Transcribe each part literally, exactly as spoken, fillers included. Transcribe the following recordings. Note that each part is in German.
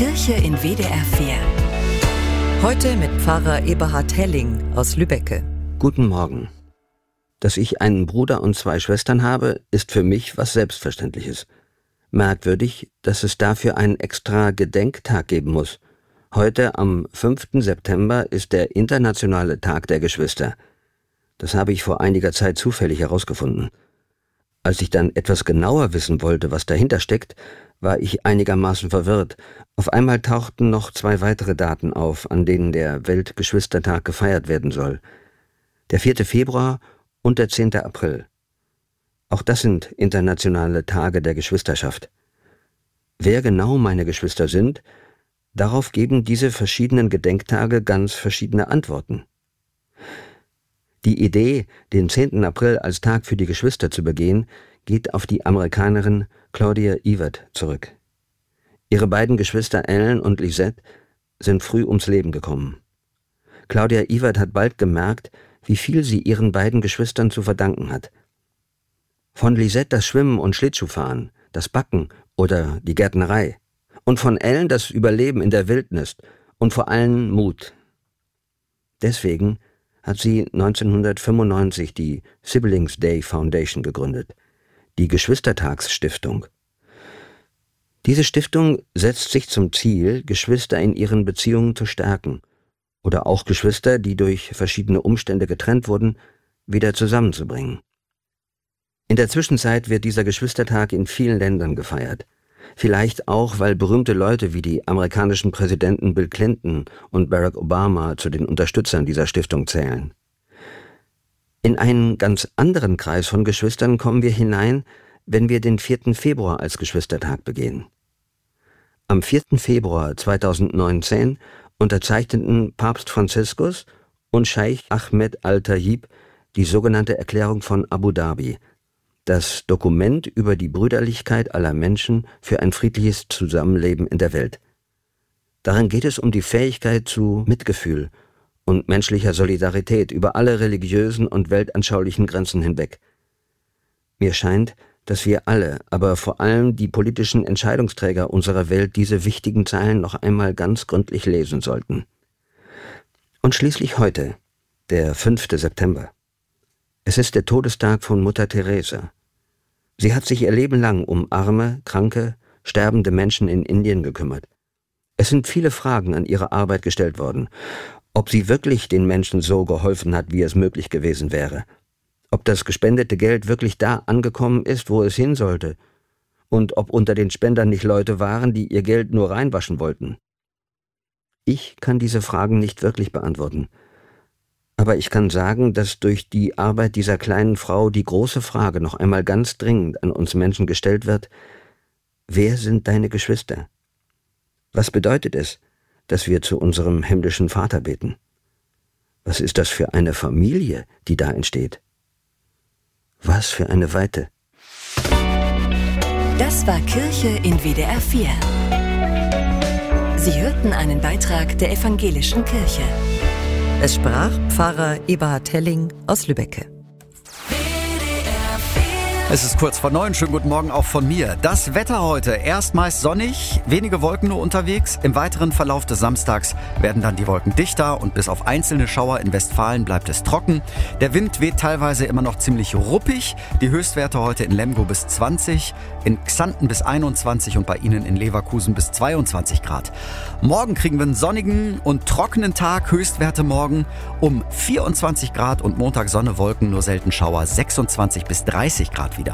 Kirche in W D R vier. Heute mit Pfarrer Eberhard Helling aus Lübbecke. Guten Morgen. Dass ich einen Bruder und zwei Schwestern habe, ist für mich was Selbstverständliches. Merkwürdig, dass es dafür einen extra Gedenktag geben muss. Heute, am fünften September, ist der internationale Tag der Geschwister. Das habe ich vor einiger Zeit zufällig herausgefunden. Als ich dann etwas genauer wissen wollte, was dahinter steckt, war ich einigermaßen verwirrt. Auf einmal tauchten noch zwei weitere Daten auf, an denen der Weltgeschwistertag gefeiert werden soll. Der vierte Februar und der zehnte April. Auch das sind internationale Tage der Geschwisterschaft. Wer genau meine Geschwister sind, darauf geben diese verschiedenen Gedenktage ganz verschiedene Antworten. Die Idee, den zehnten April als Tag für die Geschwister zu begehen, geht auf die Amerikanerin Claudia Evert zurück. Ihre beiden Geschwister Ellen und Lisette sind früh ums Leben gekommen. Claudia Evert hat bald gemerkt, wie viel sie ihren beiden Geschwistern zu verdanken hat. Von Lisette das Schwimmen und Schlittschuhfahren, das Backen oder die Gärtnerei. Und von Ellen das Überleben in der Wildnis und vor allem Mut. Deswegen hat sie neunzehnhundertfünfundneunzig die Siblings Day Foundation gegründet, die Geschwistertagsstiftung. Diese Stiftung setzt sich zum Ziel, Geschwister in ihren Beziehungen zu stärken oder auch Geschwister, die durch verschiedene Umstände getrennt wurden, wieder zusammenzubringen. In der Zwischenzeit wird dieser Geschwistertag in vielen Ländern gefeiert. Vielleicht auch, weil berühmte Leute wie die amerikanischen Präsidenten Bill Clinton und Barack Obama zu den Unterstützern dieser Stiftung zählen. In einen ganz anderen Kreis von Geschwistern kommen wir hinein, wenn wir den vierten Februar als Geschwistertag begehen. Am vierten Februar zweitausendneunzehn unterzeichneten Papst Franziskus und Scheich Ahmed Al-Tayyib die sogenannte Erklärung von Abu Dhabi, das Dokument über die Brüderlichkeit aller Menschen für ein friedliches Zusammenleben in der Welt. Darin geht es um die Fähigkeit zu Mitgefühl und menschlicher Solidarität über alle religiösen und weltanschaulichen Grenzen hinweg. Mir scheint, dass wir alle, aber vor allem die politischen Entscheidungsträger unserer Welt diese wichtigen Zeilen noch einmal ganz gründlich lesen sollten. Und schließlich heute, der fünfte September. Es ist der Todestag von Mutter Teresa. Sie hat sich ihr Leben lang um arme, kranke, sterbende Menschen in Indien gekümmert. Es sind viele Fragen an ihre Arbeit gestellt worden. Ob sie wirklich den Menschen so geholfen hat, wie es möglich gewesen wäre. Ob das gespendete Geld wirklich da angekommen ist, wo es hin sollte. Und ob unter den Spendern nicht Leute waren, die ihr Geld nur reinwaschen wollten. Ich kann diese Fragen nicht wirklich beantworten. Aber ich kann sagen, dass durch die Arbeit dieser kleinen Frau die große Frage noch einmal ganz dringend an uns Menschen gestellt wird: Wer sind deine Geschwister? Was bedeutet es, dass wir zu unserem himmlischen Vater beten? Was ist das für eine Familie, die da entsteht? Was für eine Weite. Das war Kirche in W D R vier. Sie hörten einen Beitrag der Evangelischen Kirche. Es sprach Pfarrer Eberhard Helling aus Lübbecke. Es ist kurz vor neun. Schönen guten Morgen auch von mir. Das Wetter heute: erst meist sonnig, wenige Wolken nur unterwegs. Im weiteren Verlauf des Samstags werden dann die Wolken dichter und bis auf einzelne Schauer in Westfalen bleibt es trocken. Der Wind weht teilweise immer noch ziemlich ruppig. Die Höchstwerte heute in Lemgo bis zwanzig, in Xanten bis einundzwanzig und bei Ihnen in Leverkusen bis zweiundzwanzig Grad. Morgen kriegen wir einen sonnigen und trockenen Tag. Höchstwerte morgen um vierundzwanzig Grad und Montag Sonne, Wolken, nur selten Schauer, sechsundzwanzig bis dreißig Grad wieder.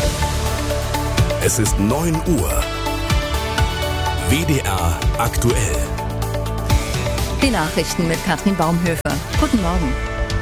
Es ist neun Uhr. W D R aktuell. Die Nachrichten mit Katrin Baumhöfer. Guten Morgen.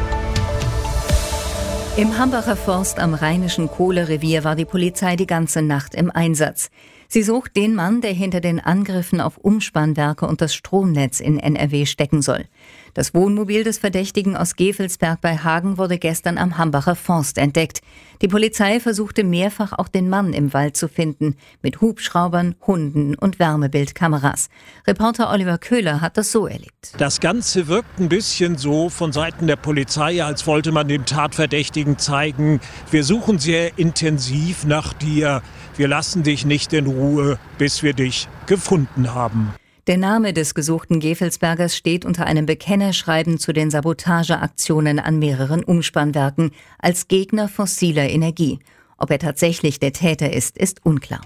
Im Hambacher Forst am Rheinischen Kohlerevier war die Polizei die ganze Nacht im Einsatz. Sie sucht den Mann, der hinter den Angriffen auf Umspannwerke und das Stromnetz in N R W stecken soll. Das Wohnmobil des Verdächtigen aus Gevelsberg bei Hagen wurde gestern am Hambacher Forst entdeckt. Die Polizei versuchte mehrfach auch den Mann im Wald zu finden, mit Hubschraubern, Hunden und Wärmebildkameras. Reporter Oliver Köhler hat das so erlebt. Das Ganze wirkt ein bisschen so von Seiten der Polizei, als wollte man dem Tatverdächtigen zeigen: Wir suchen sehr intensiv nach dir. Wir lassen dich nicht in Ruhe, bis wir dich gefunden haben. Der Name des gesuchten Gevelsbergers steht unter einem Bekennerschreiben zu den Sabotageaktionen an mehreren Umspannwerken als Gegner fossiler Energie. Ob er tatsächlich der Täter ist, ist unklar.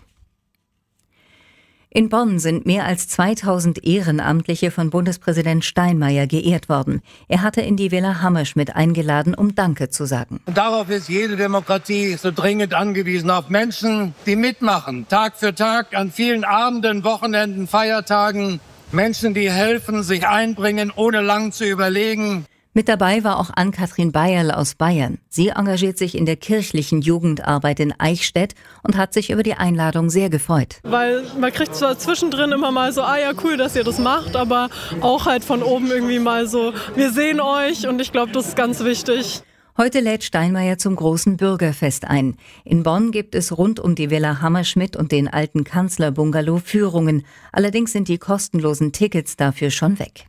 In Bonn sind mehr als zweitausend Ehrenamtliche von Bundespräsident Steinmeier geehrt worden. Er hatte in die Villa Hammerschmidt eingeladen, um Danke zu sagen. Und darauf ist jede Demokratie so dringend angewiesen, auf Menschen, die mitmachen, Tag für Tag, an vielen Abenden, Wochenenden, Feiertagen. Menschen, die helfen, sich einbringen, ohne lang zu überlegen. Mit dabei war auch Ann-Kathrin Bayerl aus Bayern. Sie engagiert sich in der kirchlichen Jugendarbeit in Eichstätt und hat sich über die Einladung sehr gefreut. Weil man kriegt zwar zwischendrin immer mal so, ah ja, cool, dass ihr das macht, aber auch halt von oben irgendwie mal so, wir sehen euch und ich glaube, das ist ganz wichtig. Heute lädt Steinmeier zum großen Bürgerfest ein. In Bonn gibt es rund um die Villa Hammerschmidt und den alten Kanzlerbungalow Führungen. Allerdings sind die kostenlosen Tickets dafür schon weg.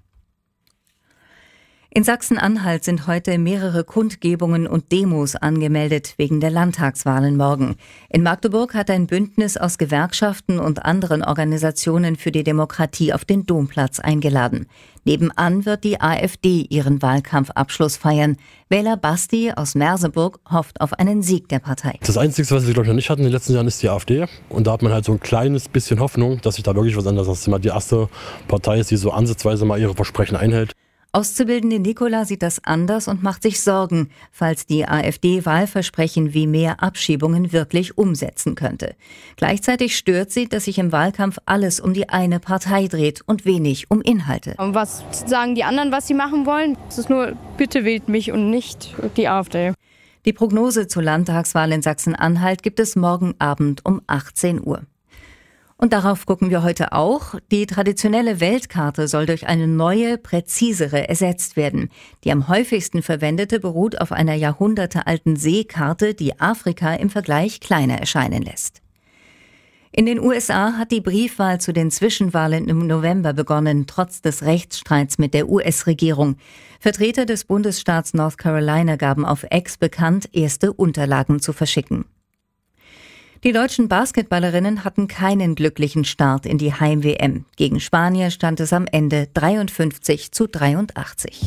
In Sachsen-Anhalt sind heute mehrere Kundgebungen und Demos angemeldet wegen der Landtagswahlen morgen. In Magdeburg hat ein Bündnis aus Gewerkschaften und anderen Organisationen für die Demokratie auf den Domplatz eingeladen. Nebenan wird die AfD ihren Wahlkampfabschluss feiern. Wähler Basti aus Merseburg hofft auf einen Sieg der Partei. Das Einzige, was wir glaube ich noch nicht hatten in den letzten Jahren, ist die AfD. Und da hat man halt so ein kleines bisschen Hoffnung, dass sich da wirklich was ändert, dass es mal die erste Partei ist, die so ansatzweise mal ihre Versprechen einhält. Auszubildende Nicola sieht das anders und macht sich Sorgen, falls die AfD Wahlversprechen wie mehr Abschiebungen wirklich umsetzen könnte. Gleichzeitig stört sie, dass sich im Wahlkampf alles um die eine Partei dreht und wenig um Inhalte. Und was sagen die anderen, was sie machen wollen? Es ist nur, bitte wählt mich und nicht die AfD. Die Prognose zur Landtagswahl in Sachsen-Anhalt gibt es morgen Abend um achtzehn Uhr. Und darauf gucken wir heute auch. Die traditionelle Weltkarte soll durch eine neue, präzisere ersetzt werden. Die am häufigsten verwendete beruht auf einer jahrhundertealten Seekarte, die Afrika im Vergleich kleiner erscheinen lässt. In den U S A hat die Briefwahl zu den Zwischenwahlen im November begonnen, trotz des Rechtsstreits mit der U S-Regierung. Vertreter des Bundesstaats North Carolina gaben auf X bekannt, erste Unterlagen zu verschicken. Die deutschen Basketballerinnen hatten keinen glücklichen Start in die Heim-W M. Gegen Spanien stand es am Ende dreiundfünfzig zu dreiundachtzig.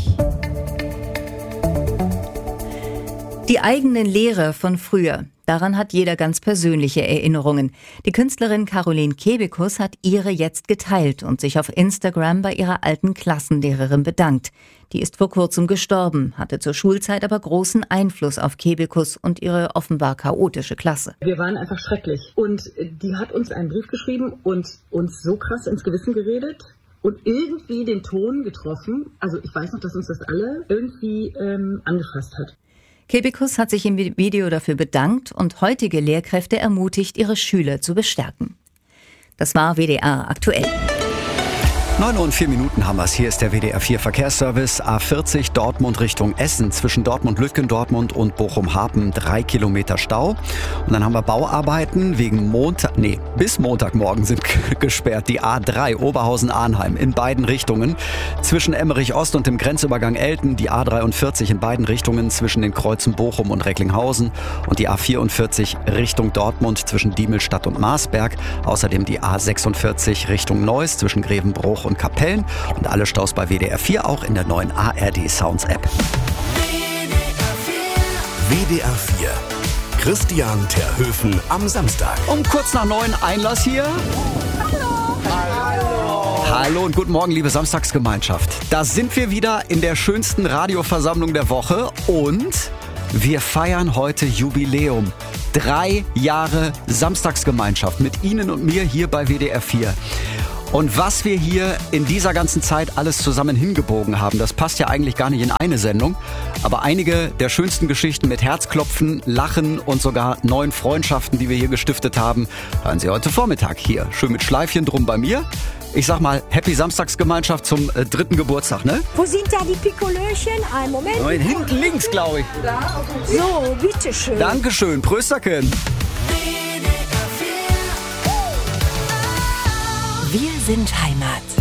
Die eigenen Lehrer von früher. Daran hat jeder ganz persönliche Erinnerungen. Die Künstlerin Caroline Kebekus hat ihre jetzt geteilt und sich auf Instagram bei ihrer alten Klassenlehrerin bedankt. Die ist vor kurzem gestorben, hatte zur Schulzeit aber großen Einfluss auf Kebekus und ihre offenbar chaotische Klasse. Wir waren einfach schrecklich. Und die hat uns einen Brief geschrieben und uns so krass ins Gewissen geredet und irgendwie den Ton getroffen. Also ich weiß noch, dass uns das alle irgendwie ähm, angefasst hat. Kebekus hat sich im Video dafür bedankt und heutige Lehrkräfte ermutigt, ihre Schüler zu bestärken. Das war W D R aktuell. neun Uhr und vier Minuten haben wir es. Hier ist der W D R vier Verkehrsservice. A vierzig Dortmund Richtung Essen. Zwischen Dortmund-Lütgen, Dortmund und Bochum-Hapen drei Kilometer Stau. Und dann haben wir Bauarbeiten wegen Montag, nee, bis Montagmorgen sind gesperrt. Die A drei Oberhausen-Arnheim in beiden Richtungen. Zwischen Emmerich-Ost und dem Grenzübergang Elten. Die A dreiundvierzig in beiden Richtungen zwischen den Kreuzen Bochum und Recklinghausen. Und die A vierundvierzig Richtung Dortmund zwischen Diemelstadt und Marsberg. Außerdem die A sechsundvierzig Richtung Neuss zwischen Grevenbruch und Kapellen und alle Staus bei W D R vier auch in der neuen A R D Sounds App. W D R vier. Christian Terhöfen am Samstag. Um kurz nach neun Einlass hier. Hallo. Hallo und guten Morgen, liebe Samstagsgemeinschaft. Da sind wir wieder in der schönsten Radioversammlung der Woche und wir feiern heute Jubiläum. Drei Jahre Samstagsgemeinschaft mit Ihnen und mir hier bei W D R vier. Und was wir hier in dieser ganzen Zeit alles zusammen hingebogen haben, das passt ja eigentlich gar nicht in eine Sendung. Aber einige der schönsten Geschichten mit Herzklopfen, Lachen und sogar neuen Freundschaften, die wir hier gestiftet haben, hören Sie heute Vormittag hier. Schön mit Schleifchen drum bei mir. Ich sag mal, Happy Samstagsgemeinschaft zum äh, dritten Geburtstag, ne? Wo sind da die Pikolöchen? Einen Moment. Oh, hinten links, glaube ich. So, bitteschön. Dankeschön. Prösterchen. Wir sind Heimat.